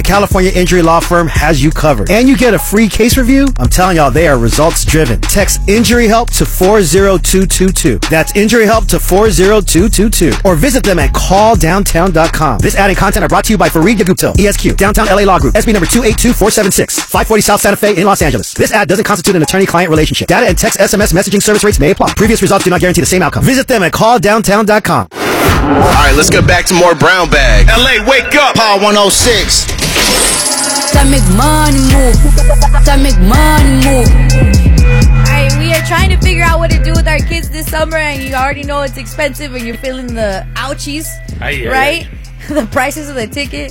California Injury Law Firm has you covered. And you get a free case review. I'm telling y'all, they are results driven. Text Injury Help to 40222. That's Injury Help to 40222. Or visit them at calldowntown.com. This ad and content are brought to you by Fareed Gupta, ESQ, Downtown LA Law Group, SB number 282476, 540 South Santa Fe in Los Angeles. This ad doesn't constitute an attorney-client relationship. Data and text SMS messaging service rates may apply. Previous results do not guarantee the same outcome. Visit them at calldowntown.com. Alright, let's get back to more Brown Bag. LA, wake up! Power 106. Time make money move. Time make money move. Alright, we are trying to figure out what to do with our kids this summer, and you already know it's expensive and you're feeling the ouchies, right? The prices of the ticket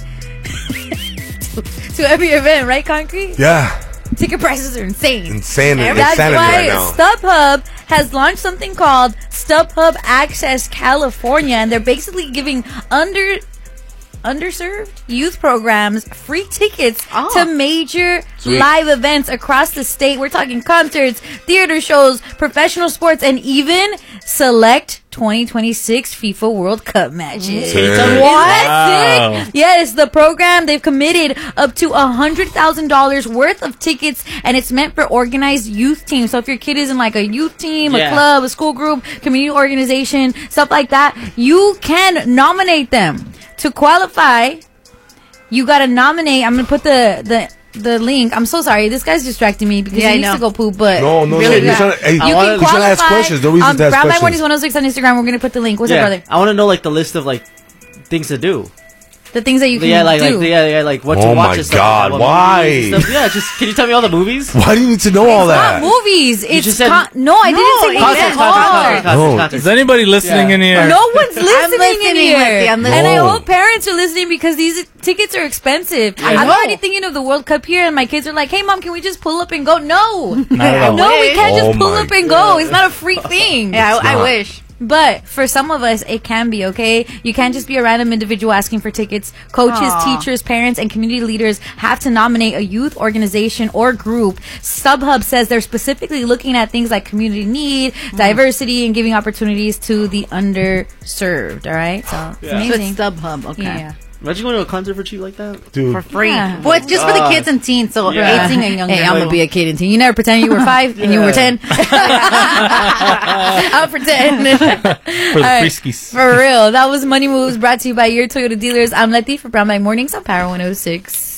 to every event, right, Concrete? Yeah. Ticket prices are insane. Insanity That's why right now. StubHub has launched something called StubHub Access California, and they're basically giving underserved youth programs free tickets to major live events across the state. We're talking concerts, theater shows, professional sports, and even select 2026 FIFA World Cup matches. What? Wow. Yes, the program, they've committed up to $100,000 worth of tickets, and it's meant for organized youth teams. So if your kid is in like a youth team, a club, a school group, community organization, stuff like that, you can nominate them. To qualify, you gotta nominate. I'm gonna put the link. I'm so sorry. This guy's distracting me because he needs to go poop. But no. Really, You're trying to ask questions. No reason to ask Brown Bag questions. Mornings 106 on Instagram. We're gonna put the link. What's up, brother? I want to know like the list of like things to do. The things that you can do. Like what to watch. Oh my God! Why? Yeah, just can you tell me all the movies? Why do you need to know all that? Not movies. It's said, I didn't say concerts. Is anybody listening in here? No one's listening in here. I'm And I hope parents are listening because these tickets are expensive. I'm already thinking of the World Cup here, and my kids are like, "Hey, Mom, can we just pull up and go?" No, no, we can't just pull up and go. It's not a free thing. Yeah, I wish. But for some of us, it can be, okay? You can't just be a random individual asking for tickets. Coaches, teachers, parents, and community leaders have to nominate a youth organization or group. StubHub says they're specifically looking at things like community need, diversity, and giving opportunities to the underserved, all right? So it's amazing. So it's StubHub, okay. Yeah. Imagine going to a concert for cheap like that, dude. For free. Yeah. Well, it's just for the kids and teens, so 18 and younger. Hey, I'm gonna be a kid and teen. You never pretend you were 5 and you were 10. I'll pretend. For the friskies. For real. That was Money Moves brought to you by your Toyota dealers. I'm Letty for Brown Bag Mornings on Power 106.